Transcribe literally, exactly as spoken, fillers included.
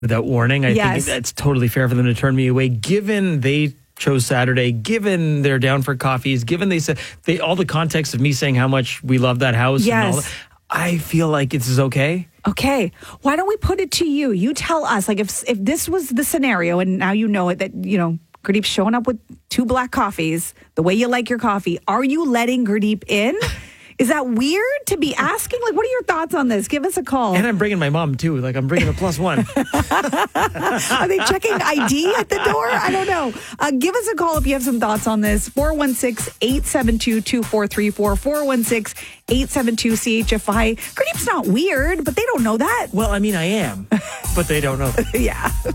without warning. I Yes. think that's totally fair for them to turn me away, given they chose Saturday, given they're down for coffees, given they said they all the context of me saying how much we love that house. Yes. And all that, I feel like this is okay. Okay. Why don't we put it to you? You tell us, like, if if this was the scenario, and now you know it, that, you know, Gurdeep's showing up with two black coffees, the way you like your coffee, are you letting Gurdeep in? Is that weird to be asking? Like, what are your thoughts on this? Give us a call. And I'm bringing my mom, too. Like, I'm bringing a plus one. Are they checking I D at the door? I don't know. Uh, give us a call if you have some thoughts on this. four one six, eight seven two, two four three four, four one six, eight seven two, C H F I. Gurdeep's not weird, but they don't know that. Well, I mean, I am, but they don't know. Yeah.